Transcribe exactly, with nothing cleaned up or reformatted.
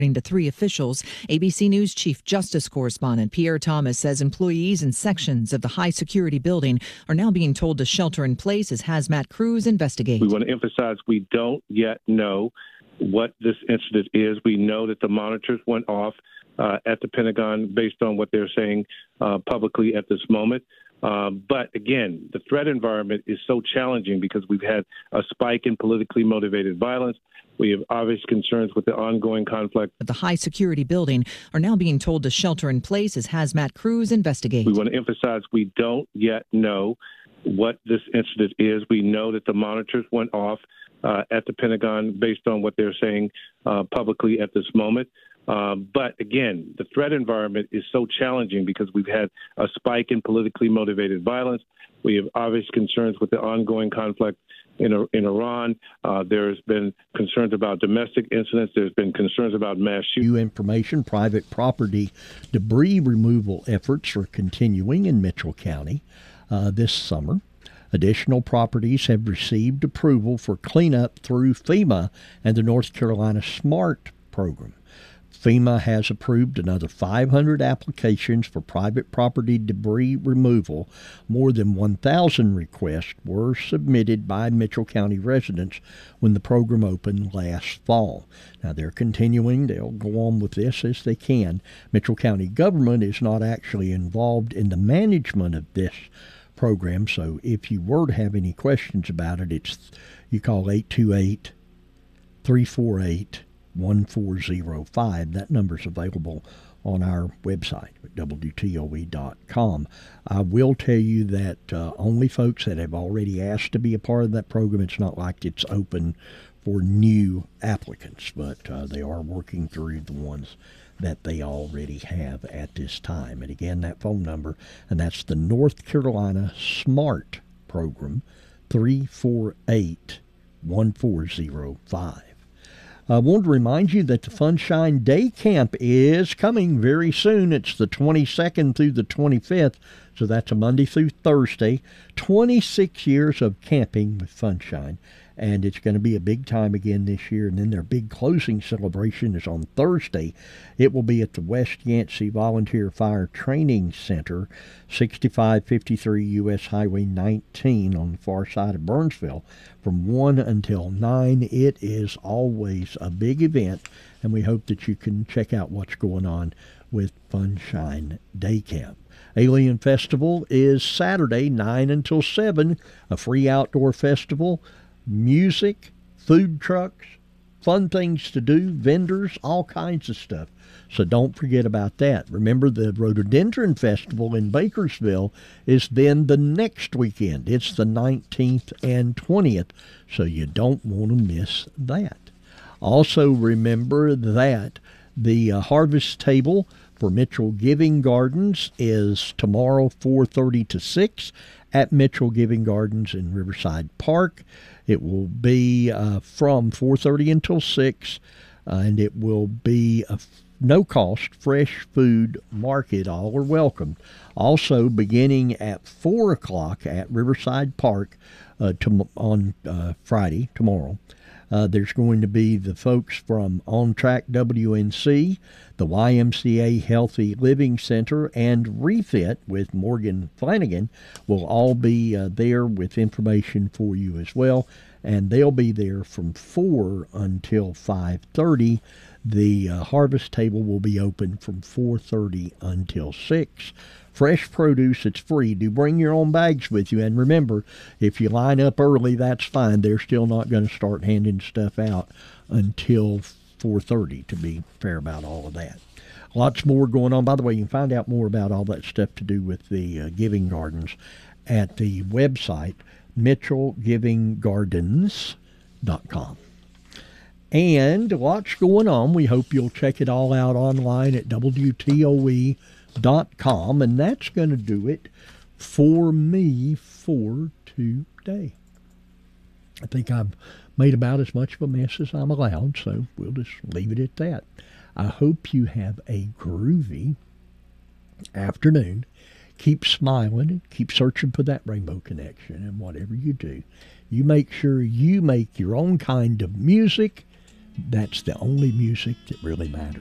According to three officials, A B C News Chief Justice Correspondent Pierre Thomas says employees in sections of the high-security building are now being told to shelter in place as hazmat crews investigate. We want to emphasize we don't yet know what this incident is. We know that the monitors went off uh, at the Pentagon based on what they're saying uh, publicly at this moment. Uh, but again, the threat environment is so challenging because we've had a spike in politically motivated violence. We have obvious concerns with the ongoing conflict. At the high-security building are now being told to shelter in place as hazmat crews investigate. We want to emphasize we don't yet know what this incident is. We know that the monitors went off uh, at the Pentagon based on what they're saying uh, publicly at this moment. Uh, but again, the threat environment is so challenging because we've had a spike in politically motivated violence. We have obvious concerns with the ongoing conflict in in Iran. Uh, there's been concerns about domestic incidents. There's been concerns about mass shootings. New information, private property debris removal efforts are continuing in Mitchell County uh, this summer. Additional properties have received approval for cleanup through FEMA and the North Carolina SMART program. FEMA has approved another five hundred applications for private property debris removal. More than one thousand requests were submitted by Mitchell County residents when the program opened last fall. Now, they're continuing. They'll go on with this as they can. Mitchell County government is not actually involved in the management of this program, so if you were to have any questions about it, it's you call eight two eight, three four eight, one four zero five. That number's available on our website at W T O E dot com. I will tell you that uh, only folks that have already asked to be a part of that program, it's not like it's open for new applicants, but uh, they are working through the ones that they already have at this time. And again, that phone number, and that's the North Carolina SMART program, three four eight, one four zero five. I want to remind you that the Funshine Day Camp is coming very soon. It's the twenty-second through the twenty-fifth, so that's a Monday through Thursday. twenty-six years of camping with Funshine, and it's going to be a big time again this year. And then their big closing celebration is on Thursday. It will be at the West Yancey Volunteer Fire Training Center, sixty-five fifty-three U S Highway nineteen on the far side of Burnsville, from one until nine. It is always a big event, and we hope that you can check out what's going on with Funshine Day Camp. Alien Festival is Saturday, nine until seven, a free outdoor festival. Music, food trucks, fun things to do, vendors, all kinds of stuff. So don't forget about that. Remember, the Rhododendron Festival in Bakersville is then the next weekend. It's the nineteenth and twentieth, so you don't want to miss that. Also remember that the uh, harvest table for Mitchell Giving Gardens is tomorrow, four thirty to six, at Mitchell Giving Gardens in Riverside Park. It will be uh, from four thirty until six, uh, and it will be a no-cost fresh food market. All are welcome. Also, beginning at four o'clock at Riverside Park uh, to, on uh, Friday, tomorrow, Uh, there's going to be the folks from On Track W N C, the Y M C A Healthy Living Center, and Refit with Morgan Flanagan will all be uh, there with information for you as well. And they'll be there from four until five thirty. The uh, harvest table will be open from four thirty until six. Fresh produce, it's free. Do bring your own bags with you. And remember, if you line up early, that's fine. They're still not going to start handing stuff out until four thirty, to be fair about all of that. Lots more going on. By the way, you can find out more about all that stuff to do with the uh, Giving Gardens at the website, mitchell giving gardens dot com. And lots going on. We hope you'll check it all out online at W T O E dot com, and that's going to do it for me for today. I think I've made about as much of a mess as I'm allowed, so we'll just leave it at that. I hope you have a groovy afternoon. Keep smiling, keep searching for that rainbow connection, and whatever you do, you make sure you make your own kind of music That's the only music that really matters.